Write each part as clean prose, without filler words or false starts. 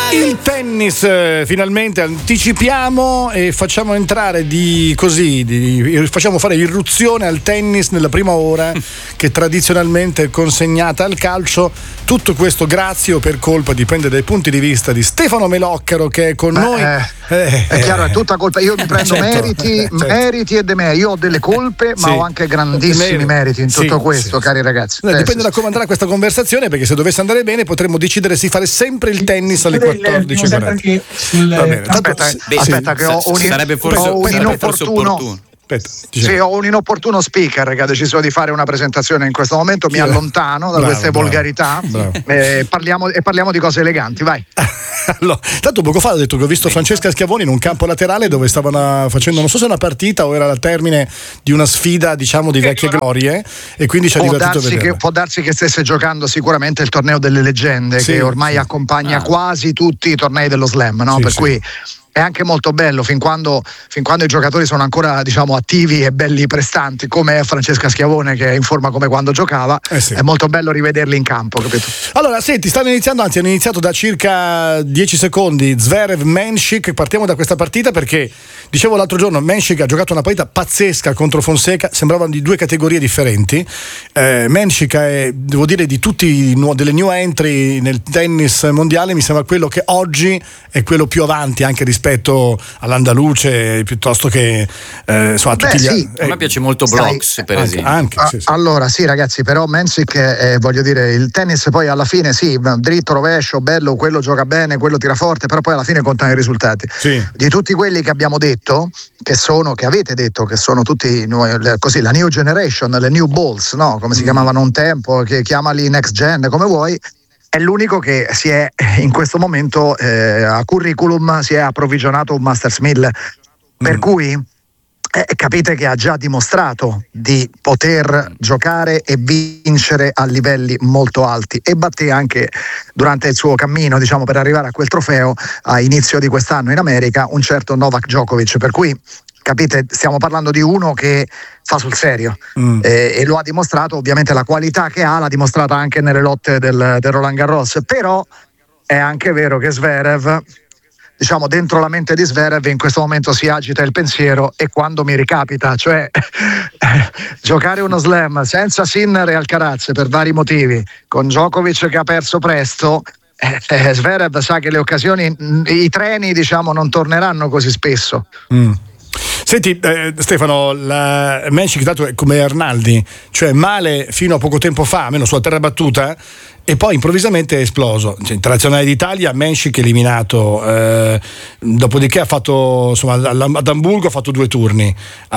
Il tennis, finalmente anticipiamo e facciamo entrare facciamo fare irruzione al tennis nella prima ora che tradizionalmente è consegnata al calcio. Tutto questo grazie o per colpa, dipende dai punti di vista, di Stefano Meloccaro, che è con noi. È chiaro, è tutta colpa. Io mi prendo meriti e demeriti. Io ho delle colpe, ma ho anche grandissimi meriti in tutto questo, cari ragazzi. Dipende da come andrà questa conversazione, perché se dovesse andare bene potremmo decidere di fare sempre il tennis alle 14:40. Aspetta, che ho un inopportuno. Ho un inopportuno speaker che ha deciso di fare una presentazione in questo momento. Mi allontano da queste volgarità. Parliamo di cose eleganti, vai. Allora, tanto poco fa ho detto che ho visto Francesca Schiavoni in un campo laterale dove stavano facendo, non so se una partita o era al termine di una sfida, diciamo, di vecchie glorie, e quindi ci ha divertito vedere. Può darsi che stesse giocando sicuramente il torneo delle leggende, che ormai accompagna quasi tutti i tornei dello slam, no? Cui è anche molto bello fin quando i giocatori sono ancora, diciamo, attivi e belli prestanti, come Francesca Schiavone che è in forma come quando giocava. È molto bello rivederli in campo, capito? Allora, senti, hanno iniziato da circa 10 secondi Zverev Menšik. Partiamo da questa partita perché, dicevo l'altro giorno, Menšik ha giocato una partita pazzesca contro Fonseca, sembravano di due categorie differenti. Menšik è, devo dire, di tutti delle new entry nel tennis mondiale, mi sembra quello che oggi è quello più avanti anche rispetto all'Andaluce, piuttosto che tutti gli a me piace molto Blocks, per esempio. Allora sì, ragazzi, però Menšik, voglio dire, il tennis poi alla fine dritto, rovescio, bello, quello gioca bene, quello tira forte, però poi alla fine contano i risultati. Di tutti quelli che abbiamo detto, che avete detto che sono tutti così, la new generation, le new balls, no? Come si chiamavano un tempo, che chiamali next gen, come vuoi. È l'unico che si è in questo momento a curriculum si è approvvigionato un Masters 1000, per cui capite che ha già dimostrato di poter giocare e vincere a livelli molto alti, e batté anche durante il suo cammino, diciamo, per arrivare a quel trofeo a inizio di quest'anno in America un certo Novak Djokovic, per cui capite, stiamo parlando di uno che fa sul serio e lo ha dimostrato. Ovviamente la qualità che ha l'ha dimostrata anche nelle lotte del Roland Garros, però è anche vero che Zverev, diciamo, dentro la mente di Zverev in questo momento si agita il pensiero, e quando mi ricapita, cioè giocare uno slam senza Sinner e Alcaraz per vari motivi, con Djokovic che ha perso presto, Zverev sa che le occasioni, i treni, diciamo, non torneranno così spesso. Senti, Stefano, Menšik dato è come Arnaldi, cioè male fino a poco tempo fa, almeno sulla terra battuta, e poi improvvisamente è esploso. Internazionale d'Italia, Menšik eliminato, dopodiché ha fatto, insomma, ad Amburgo ha fatto 2 turni,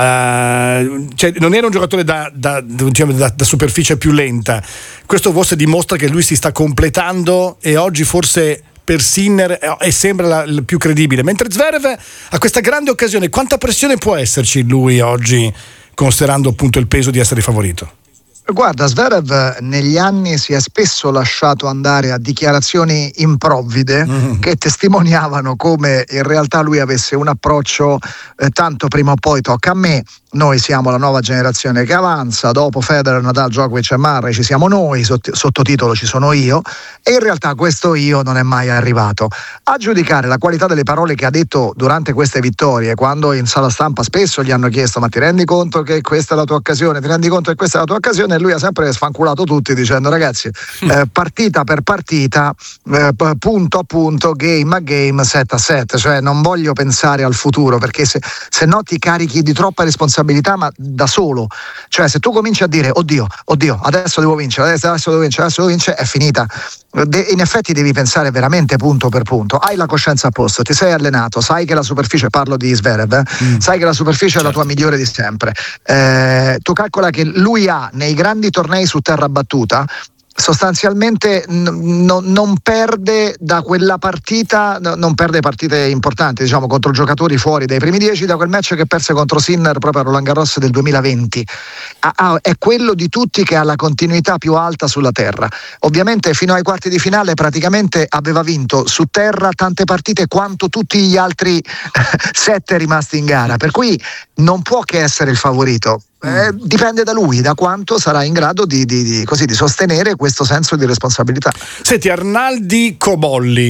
cioè non era un giocatore da superficie più lenta. Questo forse dimostra che lui si sta completando, e oggi forse per Sinner sembra il più credibile, mentre Zverev ha questa grande occasione. Quanta pressione può esserci lui oggi, considerando appunto il peso di essere favorito? Guarda, Zverev negli anni si è spesso lasciato andare a dichiarazioni improvvide che testimoniavano come in realtà lui avesse un approccio tanto prima o poi tocca a me, noi siamo la nuova generazione che avanza, dopo Federer, Nadal, Djokovic e Murray ci siamo noi, sottotitolo ci sono io, e in realtà questo io non è mai arrivato. A giudicare la qualità delle parole che ha detto durante queste vittorie, quando in sala stampa spesso gli hanno chiesto: ma ti rendi conto che questa è la tua occasione, ti rendi conto che questa è la tua occasione, e lui ha sempre sfanculato tutti dicendo: ragazzi, partita per partita, punto a punto, game a game, set a set, cioè non voglio pensare al futuro, perché se no ti carichi di troppa responsabilità, ma da solo. Cioè se tu cominci a dire oddio, adesso devo vincere, adesso devo vincere, è finita. In effetti devi pensare veramente punto per punto, hai la coscienza a posto, ti sei allenato, sai che la superficie, parlo di Zverev, sai che la superficie è la tua migliore di sempre, tu calcola che lui ha nei grandi tornei su terra battuta sostanzialmente non perde da quella partita, non perde partite importanti, diciamo, contro giocatori fuori dai primi 10, da quel match che perse contro Sinner proprio a Roland Garros del 2020. È quello di tutti che ha la continuità più alta sulla terra. Ovviamente fino ai quarti di finale praticamente aveva vinto su terra tante partite quanto tutti gli altri 7 rimasti in gara, per cui non può che essere il favorito. Dipende da lui, da quanto sarà in grado di sostenere questo senso di responsabilità. Senti, Arnaldi Cobolli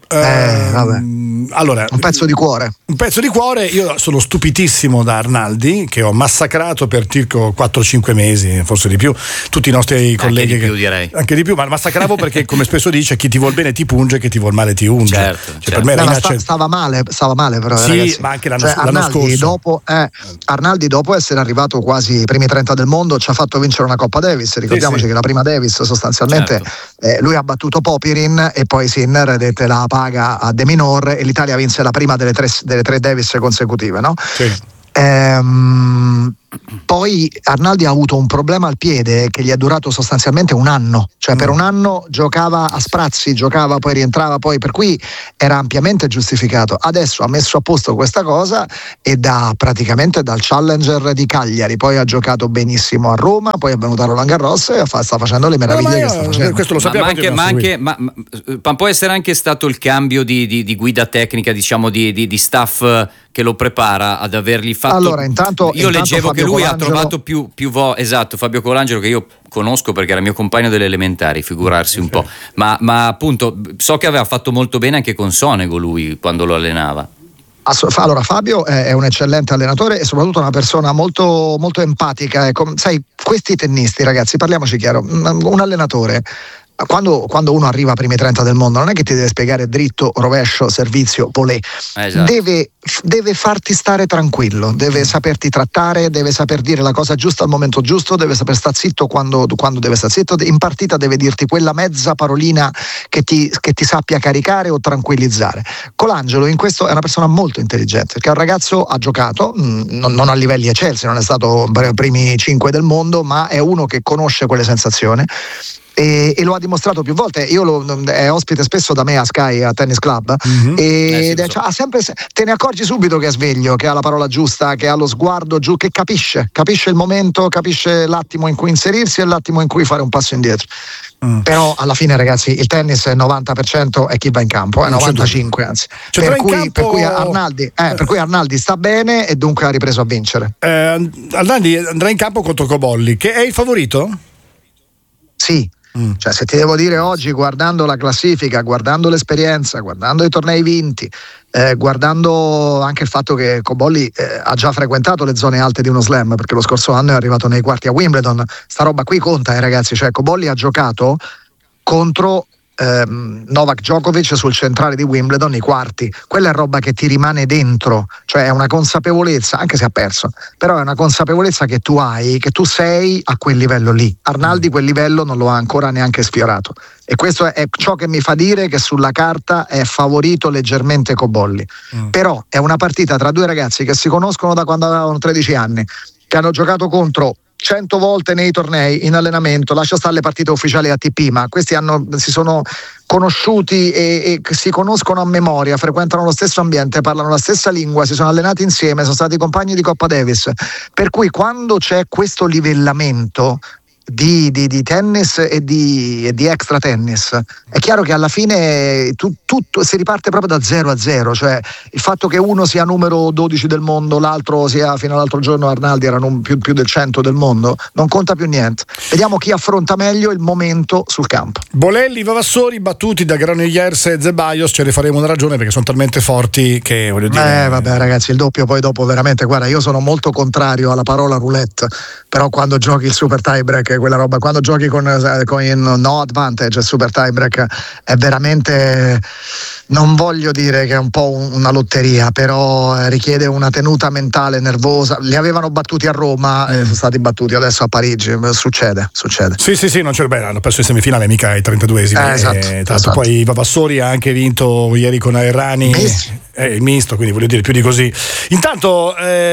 Vabbè. Allora, un pezzo di cuore. Io sono stupitissimo da Arnaldi, che ho massacrato per circa 4-5 mesi, forse di più, tutti i nostri colleghi. Anche di più, direi. Anche di più, ma massacravo perché, come spesso dice, chi ti vuol bene ti punge, chi ti vuol male ti unge. Certo. Per me era stava male però, sì, ragazzi. ma anche l'anno scorso. Arnaldi, dopo essere arrivato quasi ai primi 30 del mondo, ci ha fatto vincere una Coppa Davis. Ricordiamoci che la prima Davis sostanzialmente lui ha battuto Popirin e poi Sinner dette la paga a De Minaur e l'Italia vinse la prima delle tre Davis consecutive, no? Sì. Poi Arnaldi ha avuto un problema al piede che gli è durato sostanzialmente un anno, cioè per un anno giocava a sprazzi, giocava poi rientrava, poi per cui era ampiamente giustificato. Adesso ha messo a posto questa cosa e praticamente dal challenger di Cagliari, poi ha giocato benissimo a Roma, poi è venuto a Roland Garros e sta facendo le meraviglie che sta facendo. Questo lo sappiamo, ma può essere anche stato il cambio di guida tecnica, diciamo di staff che lo prepara ad avergli fatto. Allora, intanto leggevo Fabio che lui Colangelo ha trovato più esatto, Fabio Colangelo, che io conosco perché era mio compagno delle elementari, figurarsi un po', ma appunto so che aveva fatto molto bene anche con Sonego lui quando lo allenava. Allora, Fabio è un eccellente allenatore e soprattutto una persona molto, molto empatica. Sai, questi tennisti, ragazzi, parliamoci chiaro, un allenatore, quando uno arriva ai primi 30 del mondo, non è che ti deve spiegare dritto, rovescio, servizio, volée. Esatto. Deve farti stare tranquillo, deve saperti trattare, deve saper dire la cosa giusta al momento giusto, deve saper stare zitto quando deve stare zitto. In partita deve dirti quella mezza parolina che ti sappia caricare o tranquillizzare. Colangelo in questo è una persona molto intelligente, perché è un ragazzo, ha giocato, non a livelli eccelsi, non è stato ai primi 5 del mondo, ma è uno che conosce quelle sensazioni. E lo ha dimostrato più volte. È ospite spesso da me a Sky, a Tennis Club, ha sempre, te ne accorgi subito che è sveglio, che ha la parola giusta, che ha lo sguardo giù, che capisce il momento, capisce l'attimo in cui inserirsi e l'attimo in cui fare un passo indietro. Però alla fine, ragazzi, il tennis è 90% è chi va in campo, è 95% anzi. Per cui Arnaldi sta bene e dunque ha ripreso a vincere. Arnaldi andrà in campo contro Cobolli, che è il favorito? Sì. Cioè, se ti devo dire oggi, guardando la classifica, guardando l'esperienza, guardando i tornei vinti, guardando anche il fatto che Cobolli ha già frequentato le zone alte di uno slam, perché lo scorso anno è arrivato nei quarti a Wimbledon, sta roba qui conta, ragazzi. Cioè, Cobolli ha giocato contro Novak Djokovic sul centrale di Wimbledon, i quarti. Quella è roba che ti rimane dentro, cioè è una consapevolezza, anche se ha perso, però è una consapevolezza che tu hai, che tu sei a quel livello lì. Arnaldi quel livello non lo ha ancora neanche sfiorato, e questo è ciò che mi fa dire che sulla carta è favorito leggermente Cobolli. Però è una partita tra due ragazzi che si conoscono da quando avevano 13 anni, che hanno giocato contro 100 volte nei tornei, in allenamento, lascia stare le partite ufficiali ATP, ma questi si sono conosciuti e si conoscono a memoria, frequentano lo stesso ambiente, parlano la stessa lingua, si sono allenati insieme, sono stati compagni di Coppa Davis, per cui quando c'è questo livellamento di tennis e di extra tennis, è chiaro che alla fine tutto si riparte proprio da 0-0, cioè il fatto che uno sia numero 12 del mondo, l'altro sia, fino all'altro giorno Arnaldi era più del 100 del mondo, non conta più niente. Vediamo chi affronta meglio il momento sul campo. Bolelli, Vavassori battuti da Granollers e Zeballos, ce ne faremo una ragione perché sono talmente forti che voglio dire. Vabbè, ragazzi, il doppio poi dopo veramente, guarda, io sono molto contrario alla parola roulette, però quando giochi il super tiebreak, quella roba, quando giochi con il no advantage, il super tiebreak, è veramente, non voglio dire che è un po' una lotteria, però richiede una tenuta mentale nervosa. Li avevano battuti a Roma, sono stati battuti adesso a Parigi, succede. Sì, non c'è, hanno perso in semifinale mica ai 32esimi. Esatto. Poi Vavassori ha anche vinto ieri con Errani il misto, quindi voglio dire più di così. Intanto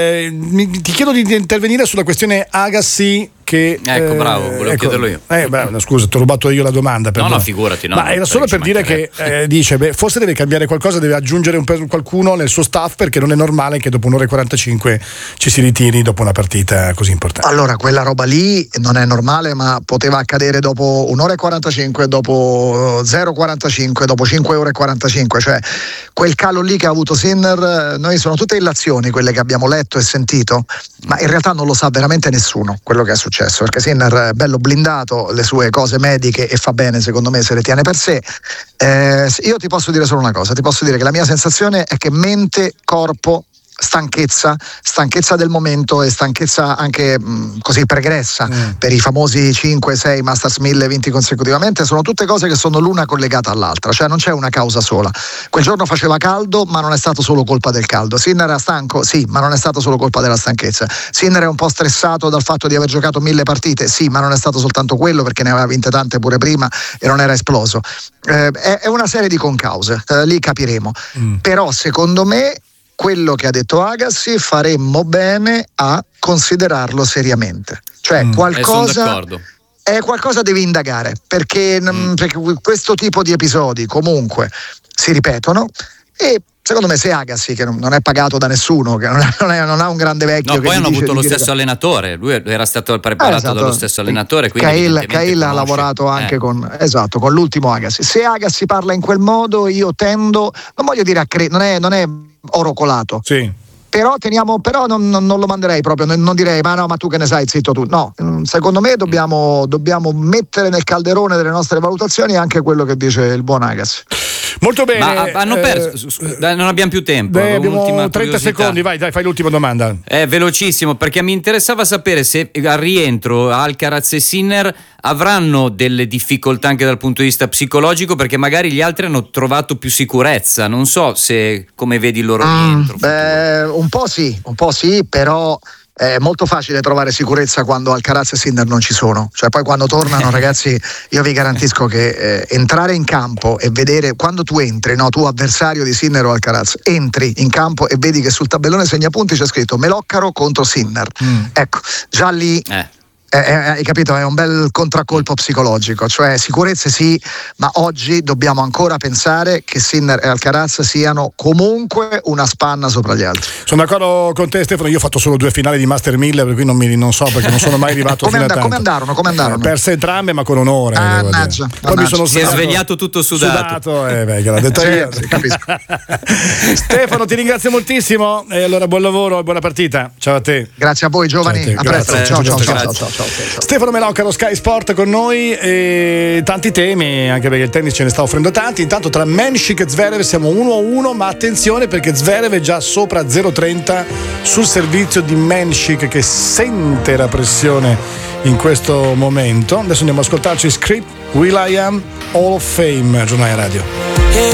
ti chiedo di intervenire sulla questione Agassi, che bravo, volevo chiederlo io. Scusa, ti ho rubato io la domanda. No, figurati. Ma era solo per dire che dice, forse deve cambiare qualcosa, deve aggiungere qualcuno nel suo staff, perché non è normale che dopo 1 ora e 45 ci si ritiri dopo una partita così importante. Allora, quella roba lì non è normale, ma poteva accadere dopo 1 ora e 45, dopo 0,45, dopo 5 ore e 45, cioè quel calo lì che ha avuto Sinner, noi sono tutte illazioni quelle che abbiamo letto e sentito, ma in realtà non lo sa veramente nessuno quello che è successo, perché Sinner è bello blindato, le sue cose mediche, e fa bene secondo me se le tiene per sé. Io ti posso dire solo solo una cosa, ti posso dire che la mia sensazione è che mente, corpo, stanchezza del momento e stanchezza anche così pregressa per i famosi 5-6 Masters 1000 vinti consecutivamente, sono tutte cose che sono l'una collegata all'altra, cioè non c'è una causa sola. Quel giorno faceva caldo, ma non è stato solo colpa del caldo. Sinner era stanco? Sì, ma non è stato solo colpa della stanchezza. Sinner è un po' stressato dal fatto di aver giocato 1000 partite? Sì, ma non è stato soltanto quello, perché ne aveva vinte tante pure prima e non era esploso. È una serie di concause, lì capiremo. Però secondo me quello che ha detto Agassi faremmo bene a considerarlo seriamente, cioè qualcosa devi indagare, perché questo tipo di episodi comunque si ripetono e secondo me se Agassi, che non è pagato da nessuno, che non ha un grande vecchio, no, che poi hanno avuto lo stesso allenatore, lui era stato preparato esatto, dallo stesso allenatore, Cahill ha lavorato anche con l'ultimo Agassi. Se Agassi parla in quel modo, io tendo, non voglio dire non è oro colato, sì, però non lo manderei proprio, non direi ma tu che ne sai, zitto tu. No, secondo me dobbiamo mettere nel calderone delle nostre valutazioni anche quello che dice il buon Agassi. Molto bene. Ma hanno perso, non abbiamo più tempo. Abbiamo 30 secondi, vai, fai l'ultima domanda. È velocissimo, perché mi interessava sapere se al rientro Alcaraz e Sinner avranno delle difficoltà anche dal punto di vista psicologico, perché magari gli altri hanno trovato più sicurezza. Non so se come vedi il loro rientro. Un po' sì, però è molto facile trovare sicurezza quando Alcaraz e Sinner non ci sono, cioè poi quando tornano ragazzi, io vi garantisco che entrare in campo e vedere, quando tu entri, no, tu avversario di Sinner o Alcaraz, entri in campo e vedi che sul tabellone segnapunti c'è scritto Meloccaro contro Sinner, ecco, già lì hai capito, è un bel contraccolpo psicologico, cioè sicurezze sì, ma oggi dobbiamo ancora pensare che Sinner e Alcaraz siano comunque una spanna sopra gli altri. Sono d'accordo con te, Stefano, io ho fatto solo 2 finali di Master 1000, per cui non so, perché non sono mai arrivato fino a tanto. Come andarono? Perse entrambe, ma con onore. Poi mi sono si è svegliato tutto sudato. Che l'ha detto io. Capisco. Stefano, ti ringrazio moltissimo e allora buon lavoro e buona partita. Ciao a te. Grazie a voi giovani, a presto. Ciao. Stefano Meloccaro, Sky Sport con noi, e tanti temi, anche perché il tennis ce ne sta offrendo tanti. Intanto tra Menšik e Zverev siamo 1-1, ma attenzione perché Zverev è già sopra 0-30 sul servizio di Menšik, che sente la pressione in questo momento. Adesso andiamo ad ascoltarci Script, Will I Am, Hall of Fame, Giornale Radio.